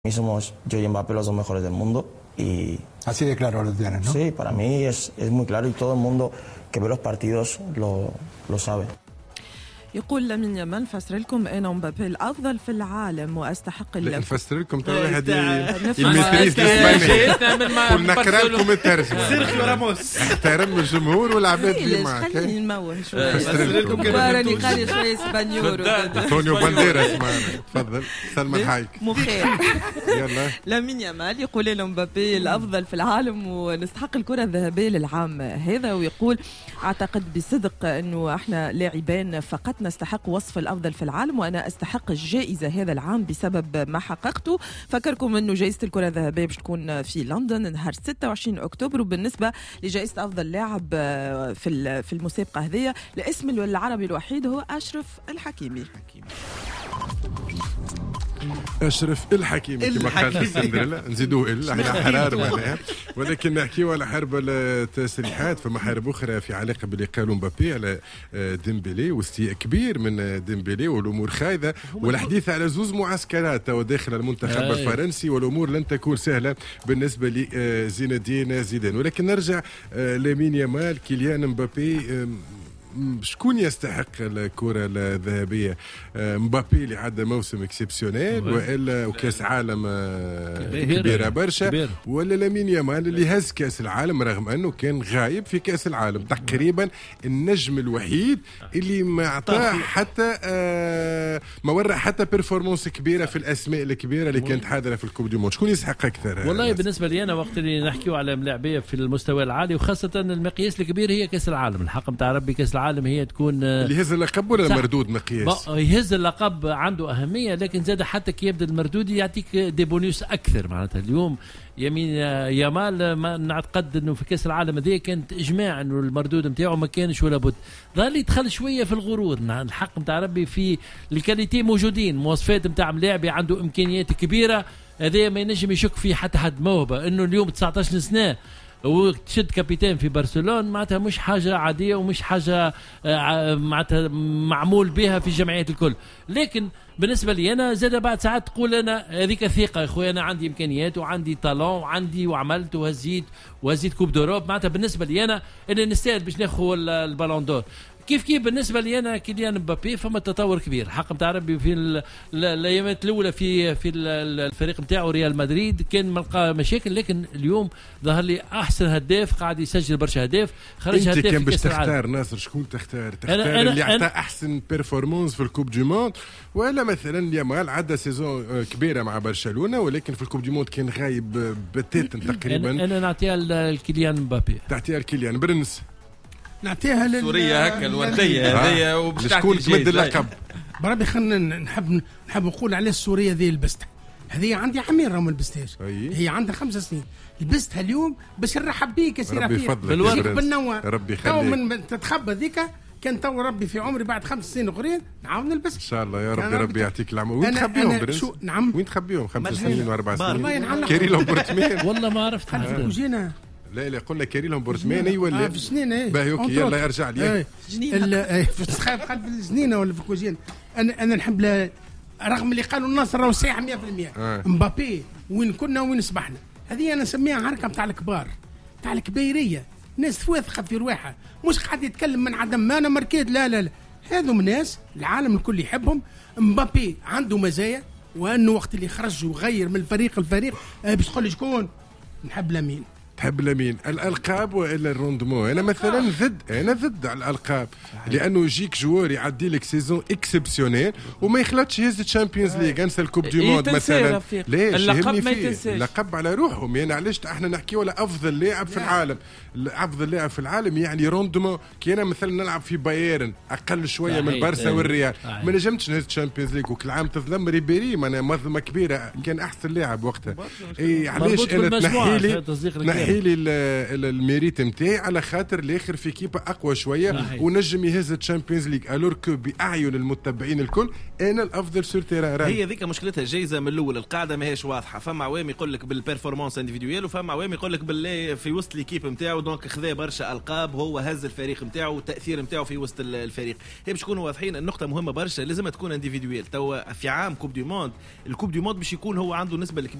Somos yo y Mbappé los dos mejores del mundo y así de claro lo tienes, ¿no? Sí, para mí es muy claro y todo el mundo que ve los partidos lo sabe. يقول لامين يامال نفسر لكم انا مبابي الافضل في العالم واستحق نفسر لكم ترى هذه الميتريز الاسباني كنا نقرا لكم الترجمه سيرخيو راموس احترم الجمهور والعباد اللي معك خليني نموه شويه راني قاري شويه اسبانيول انطونيو بانديراس معنا تفضل سلمان حايك مخير يلا لامين يامال يقول لهم مبابي الافضل في العالم ونستحق الكره الذهبيه للعام هذا ويقول اعتقد بصدق انه احنا لاعبين فقط نستحق وصف الأفضل في العالم وأنا أستحق الجائزة هذا العام بسبب ما حققته. فكركم أنه جائزة الكرة الذهبية باش تكون في لندن نهار 26 أكتوبر. وبالنسبة لجائزة أفضل لاعب في المسابقة هذه الاسم العربي الوحيد هو أشرف الحكيمي. أشرف الحكيمي كما قال في السندريلا نزيدوه احنا حرار معناها ولكن نحكيو على حرب التسريحات فما حرب أخرى في علاقة باللي قالوا مبابي على ديمبلي واستياء كبير من ديمبلي والأمور خايدة والحديث على زوز معسكرات وداخل المنتخب الفرنسي والأمور لن تكون سهلة بالنسبة لزين الدين زيدان. ولكن نرجع لامين يامال كيليان مبابي شكون يستحق الكرة الذهبية؟ مبابي اللي عدى موسم اكسبسيونيل والا وكاس عالم كبيرة برشا ولا لامين يامال اللي هز كاس العالم رغم انه كان غايب في كاس العالم تقريبا النجم الوحيد اللي ما عطاه حتى ما ورى حتى بيرفورمانس كبيرة في الاسماء الكبيرة اللي كانت حاضرة في الكوب دي موند. شكون يستحق اكثر؟ والله بالنسبة لي انا وقت اللي نحكيو على ملاعبية في المستوى العالي وخاصة المقياس الكبير هي كاس العالم. الحق نتاع ربي كاس العالم هي تكون اللي يهز اللقب ولا مردود مقياس؟ يهز اللقب عنده أهمية لكن زاد حتى كي يبدأ المردود يعطيك دي بونيوس أكثر. معناتها اليوم يمين يامال ما نعتقد انه في كاس العالم هذه كانت اجماع انه المردود نتاعو ما كانش ولا بد. ظل يدخل شويه في الغرور. الحق نتاع ربي في الكاليتي موجودين مواصفات نتاع لاعب عنده امكانيات كبيره هذا ما ينجم يشك فيه حتى حد موهبه انه اليوم 19 سنه وتشد كابيتان في برشلونة معناتها مش حاجة عادية ومش حاجة معناتها معمول بها في الجمعيات الكل. لكن بالنسبة لي أنا زاد بعد ساعات تقول أنا هذيك الثقة يا أخوي أنا عندي إمكانيات وعندي طالون وعندي وعملت وهزيت كوب دروب. معناتها بالنسبة لي أنا نستاهل باش ناخذ البالون دور. كيف بالنسبه لي انا كيليان مبابي فما تطور كبير حق نتاع ربي في الايامات الاولى في الفريق نتاعو ريال مدريد كان ملقى مشاكل لكن اليوم ظهر لي احسن هداف قاعد يسجل برشا هداف خرج هداف. انت كان باش تختار ناصر شكون تختار اللي عطى احسن بيرفورمانس في الكوب دو موند ولا مثلا يامال عدى سيزون كبيره مع برشلونه ولكن في الكوب دو موند كان غايب بتات تقريبا. انا نعطيها لكيليان مبابي. تعطيها لكيليان برنس نعطيها سوريا هكا الورديه هذيا وشكون تمد اللقب بربي خلينا نحب نقول عليه السوريه ذي البستة هذه عندي عامين راهم البستاش هي عندها 5 سنين لبستها اليوم باش نرحب بيك يا سي رفيق بالنوار ربي يخليك من تتخبى ذيك كان تو ربي في عمري بعد 5 سنين اخرين نعاود نلبس ان شاء الله يا ربي يعطيك العمر. وين تخبيهم برنس؟ نعم وين تخبيهم 5 سنين و4 سنين كيريلو بورتمين والله ما عرفت كوجينا لا قلنا كريلهم بورتماني ولا في السنينه باهي اوكي يلا ارجع لي في السخاف قلب الجنينه ولا في الكوجين. انا نحب رغم اللي قالوا الناس راهو صحيح 100% مبابي وين كنا وين صبحنا هذه انا نسميها حركه نتاع الكبار نتاع الكبيريه ناس واثقه في رواحها مش قاعد يتكلم من عدم ما انا ماركيت لا هذو ناس العالم الكل يحبهم. مبابي عنده مزايا وانه وقت اللي خرج وغير من الفريق باش تقول لي شكون نحب لامين. تحب لامين الالقاب والا الروندمون؟ انا مثلا ضد على الالقاب لانه يجيك جوار يعدي لك سيزون اكسبسيونيل وما يخلطش يهز الشامبيونز ليغ انسى الكوب دي موند مثلا. ليش اللقب ما يتنساش اللقب على روحهم يعني علاش احنا نحكي ولا افضل لاعب في العالم افضل لاعب في العالم يعني روندمون كي انا مثلا نلعب في بايرن اقل شويه من برشا والريال ما نجمتش نهز الشامبيونز ليغ وكل عام تظلم ريبيري منظمه كبيره كان احسن لاعب وقتها. علاش انا تنحي نحي لي الميريت نتاعي على خاطر الاخر في كيبه اقوى شويه ونجم يهز الشامبيونز ليج الور كو باعين المتبعين الكل انا الافضل سور تيران. هي ذيك مشكلتها جايزه من الاول، القاعده ماهيش واضحه، فما عوام يقول لك بالبيرفورمانس انديفيدويال وفما عوام يقول لك باللي في وسط ليكيب نتاعو دونك خذا برشا القاب، هو هز الفريق نتاعو والتاثير نتاعو في وسط الفريق. هي باش يكونوا واضحين، النقطه مهمه برشا، لازم تكون انديفيدويال. تو في عام كوب دي موند، الكوب دي موند باش يكون هو عنده نسبه